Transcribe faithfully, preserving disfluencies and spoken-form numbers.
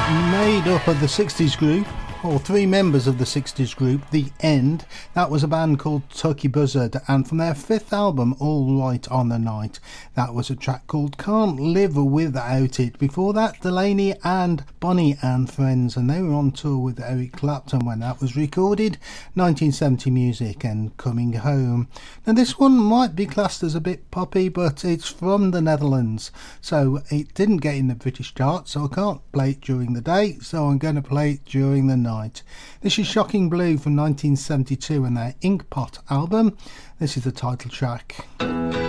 Made up of the sixties group, or three members of the sixties group, The End. That was a band called Turkey Buzzard, and from their fifth album, All Right on the Night, that was a track called Can't Live Without It. Before that, Delaney and Bonnie and Friends, and they were on tour with Eric Clapton when that was recorded, nineteen seventy music and Coming Home. Now this one might be classed as a bit poppy, but it's from the Netherlands, so it didn't get in the British chart, so I can't play it during the day, so I'm going to play it during the night. This is Shocking Blue from nineteen seventy-two and their Inkpot album. This is the title track.